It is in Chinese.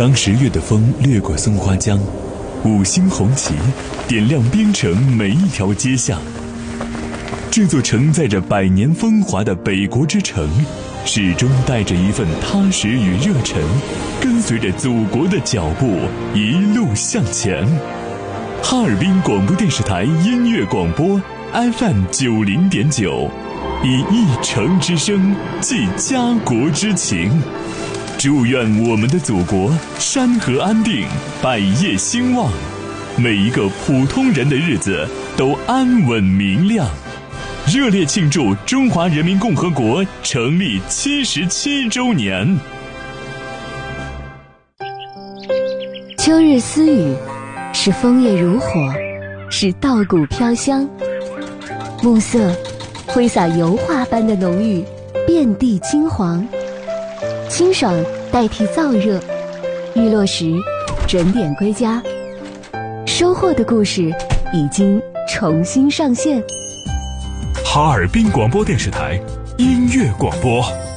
当10月的风掠过松花江，五星红旗点亮边城每一条街巷。这座承载着100年风华的北国之城，始终带着一份踏实与热忱，跟随着祖国的脚步一路向前。哈尔滨广播电视台音乐广播 FM 90.9，以一城之声寄家国之情。祝愿我们的祖国山河安定，百业兴旺，每一个普通人的日子都安稳明亮。热烈庆祝中华人民共和国成立77周年。 秋日私语，是枫叶如火，是稻谷飘香。暮色挥洒油画般的浓郁，遍地金黄。清爽代替燥热，日落时准点归家。收获的故事已经重新上线。 哈尔滨广播电视台音乐广播。